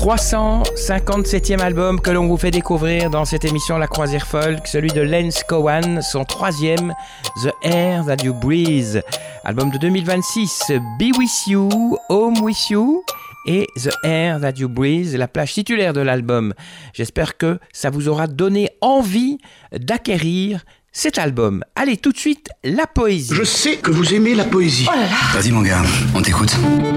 357e album que l'on vous fait découvrir dans cette émission La Croisière Folk, celui de Lance Cowan, son troisième, The Air That You Breathe. Album de 2026, Be With You, Home With You et The Air That You Breathe, la plage titulaire de l'album. J'espère que ça vous aura donné envie d'acquérir cet album. Allez, tout de suite, la poésie. Je sais que vous aimez la poésie. Oh là là. Vas-y mon gars, on t'écoute.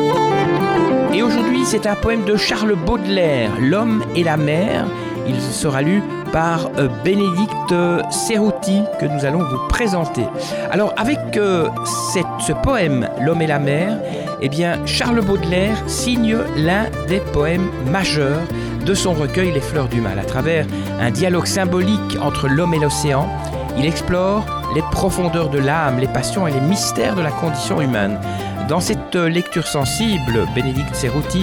Et aujourd'hui, c'est un poème de Charles Baudelaire, L'homme et la mer. Il sera lu par Bénédicte Cerruti, que nous allons vous présenter. Alors, avec ce poème, L'homme et la mer, eh bien, Charles Baudelaire signe l'un des poèmes majeurs de son recueil Les Fleurs du Mal. À travers un dialogue symbolique entre l'homme et l'océan, il explore les profondeurs de l'âme, les passions et les mystères de la condition humaine. Dans cette lecture sensible, Bénédicte Cerruti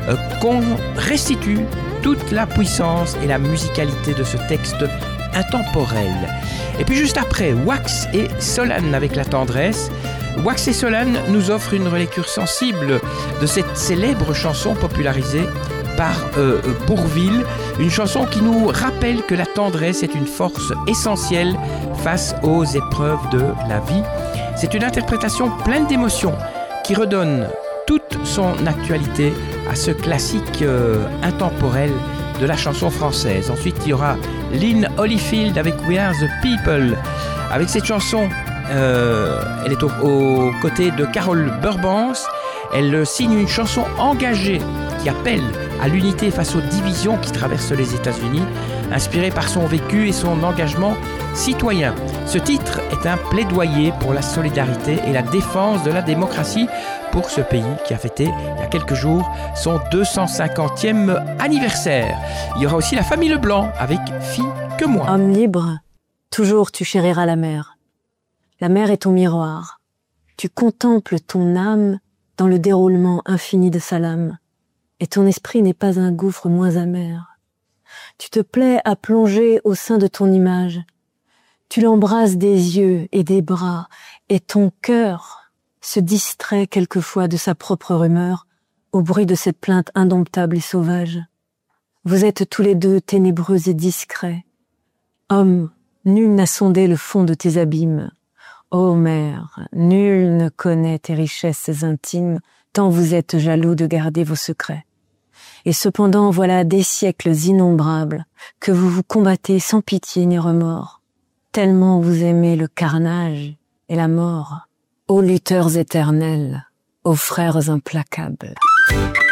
restitue toute la puissance et la musicalité de ce texte intemporel. Et puis juste après, Wax et Solane avec la tendresse. Wax et Solane nous offrent une relecture sensible de cette célèbre chanson popularisée par Bourvil, une chanson qui nous rappelle que la tendresse est une force essentielle face aux épreuves de la vie. C'est une interprétation pleine d'émotions qui redonne toute son actualité à ce classique intemporel de la chanson française. Ensuite, il y aura Lynn Holyfield avec We Are the People. Avec cette chanson, elle est aux côtés de Carole Burbans. Elle signe une chanson engagée qui appelle à l'unité face aux divisions qui traversent les États-Unis, inspirée par son vécu et son engagement citoyen. Ce titre est un plaidoyer pour la solidarité et la défense de la démocratie pour ce pays qui a fêté il y a quelques jours son 250e anniversaire. Il y aura aussi la famille Leblanc avec Fille que moi. Homme libre, toujours tu chériras la mer. La mer est ton miroir. Tu contemples ton âme dans le déroulement infini de sa lame. Et ton esprit n'est pas un gouffre moins amer. Tu te plais à plonger au sein de ton image. Tu l'embrasses des yeux et des bras, et ton cœur se distrait quelquefois de sa propre rumeur au bruit de cette plainte indomptable et sauvage. Vous êtes tous les deux ténébreux et discrets. Homme, nul n'a sondé le fond de tes abîmes. Ô mère, nul ne connaît tes richesses intimes, tant vous êtes jaloux de garder vos secrets. Et cependant, voilà des siècles innombrables que vous vous combattez sans pitié ni remords, tellement vous aimez le carnage et la mort. Ô lutteurs éternels, ô frères implacables.